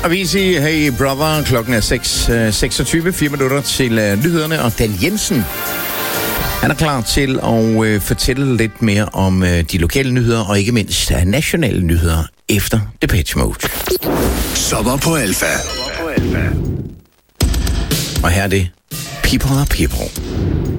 Avicii, hey brother. Klokken er 6:26, 4 minutter til nyhederne, og Dan Jensen, han er klar til at fortælle lidt mere om de lokale nyheder, og ikke mindst nationale nyheder efter Depeche Mode. Sommer på Alpha. Og her er det People are People.